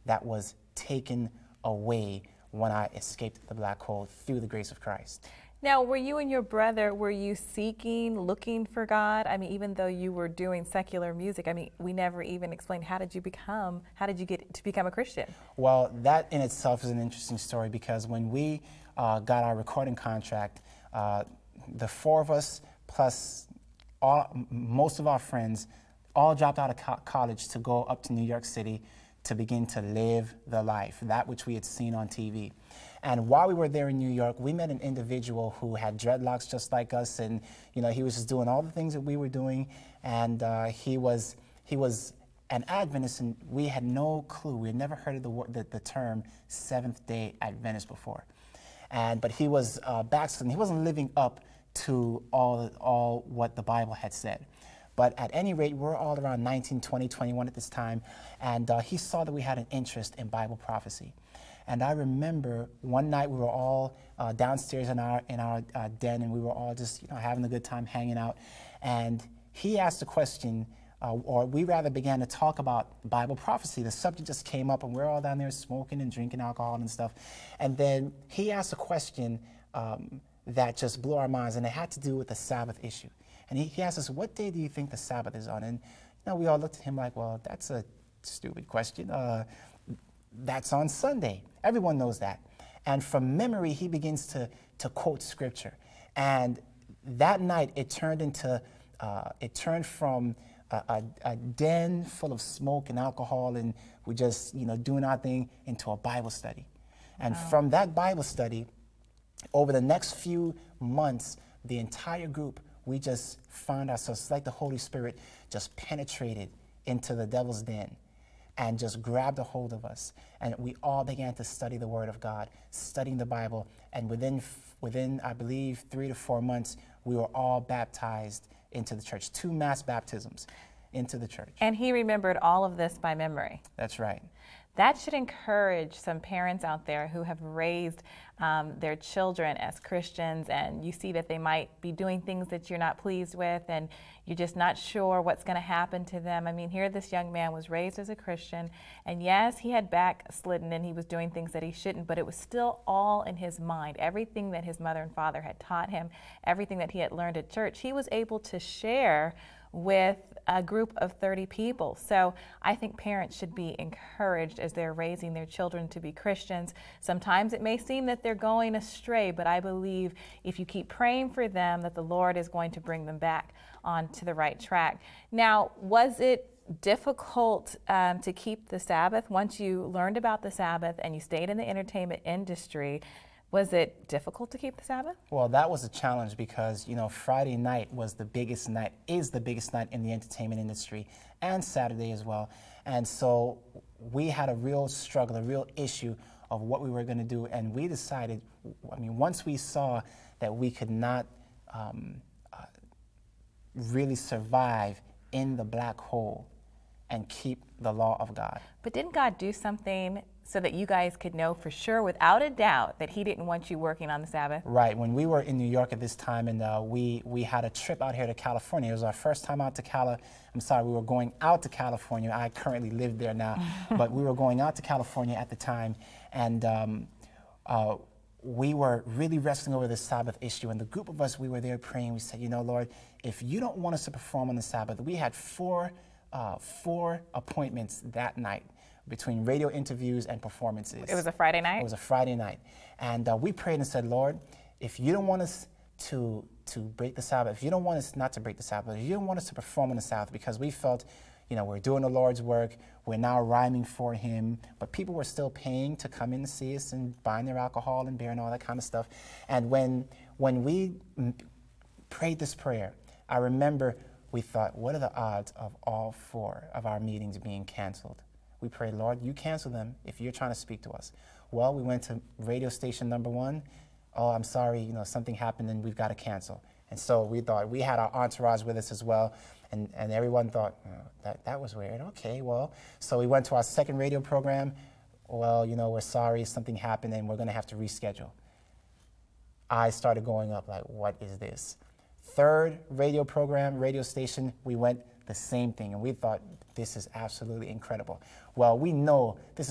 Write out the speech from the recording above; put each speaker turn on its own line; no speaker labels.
that was taken away when I escaped the black hole through the grace of Christ.
Now, were you and your brother, were you looking for God? I mean, even though you were doing secular music, I mean, we never even explained, how did you get to become a Christian?
Well, that in itself is an interesting story, because when we got our recording contract, the four of us plus most of our friends all dropped out of college to go up to New York City to begin to live the life, that which we had seen on TV. And while we were there in New York, we met an individual who had dreadlocks just like us, and he was just doing all the things that we were doing, and he was an Adventist, and we had no clue. We had never heard of the term Seventh-day Adventist before. But he was backslidden. He wasn't living up to all what the Bible had said. But at any rate, we're all around 19, 20, 21 at this time, and he saw that we had an interest in Bible prophecy. And I remember one night we were all downstairs in our den, and we were all just having a good time hanging out. And he asked a question, or we rather began to talk about Bible prophecy. The subject just came up, and we're all down there smoking and drinking alcohol and stuff. And then he asked a question that just blew our minds, and it had to do with the Sabbath issue. And he asked us, "What day do you think the Sabbath is on?" And we all looked at him like, "Well, that's a stupid question. That's on Sunday. Everyone knows that." And from memory, he begins to quote scripture. And that night, it turned from a den full of smoke and alcohol, and we just doing our thing, into a Bible study. And from that Bible study, over the next few months, the entire group, we just found ourselves, like the Holy Spirit just penetrated into the devil's den and just grabbed a hold of us. And we all began to study the Word of God, studying the Bible. And within I believe, 3 to 4 months, we were all baptized into the church. 2 mass baptisms into the church.
And he remembered all of this by memory.
That's right.
That should encourage some parents out there who have raised their children as Christians, and you see that they might be doing things that you're not pleased with, and you're just not sure what's going to happen to them. I mean, here this young man was raised as a Christian, and yes, he had backslidden and he was doing things that he shouldn't, but it was still all in his mind. Everything that his mother and father had taught him, everything that he had learned at church, he was able to share with a group of 30 people. So I think parents should be encouraged as they're raising their children to be Christians. Sometimes it may seem that they're going astray, but I believe if you keep praying for them, that the Lord is going to bring them back onto the right track. Now, was it difficult to keep the Sabbath once you learned about the Sabbath and you stayed in the entertainment industry? Was it difficult to keep the Sabbath?
Well, that was a challenge because, Friday night is the biggest night in the entertainment industry, and Saturday as well. And so we had a real struggle, a real issue of what we were going to do. And we decided, once we saw that we could not really survive in the black hole and keep the law of God.
But didn't God do something so that you guys could know for sure, without a doubt, that he didn't want you working on the Sabbath?
Right. When we were in New York at this time, and we had a trip out here to California. It was our first time out to we were going out to California. I currently live there now, but we were going out to California at the time, and we were really wrestling over this Sabbath issue. And the group of us, we were there praying. We said, Lord, if you don't want us to perform on the Sabbath, we had four appointments that night, between radio interviews and performances.
It was a Friday night?
It was a Friday night. And we prayed and said, Lord, if you don't want us to break the Sabbath, if you don't want us not to break the Sabbath, if you don't want us to perform on the Sabbath, because we felt, we're doing the Lord's work, we're now rhyming for him, but people were still paying to come in to see us and buying their alcohol and beer and all that kind of stuff. And when we prayed this prayer, I remember we thought, what are the odds of all 4 of our meetings being canceled? We prayed, Lord, you cancel them if you're trying to speak to us. Well, we went to radio station number 1. Oh, I'm sorry, something happened and we've got to cancel. And so we thought, we had our entourage with us as well, and everyone thought, that was weird. Okay, well, so we went to our second radio program. Well, we're sorry, something happened and we're going to have to reschedule. Eyes started going up like, what is this? Third radio station, we went the same thing, and we thought, this is absolutely incredible. Well, we know this is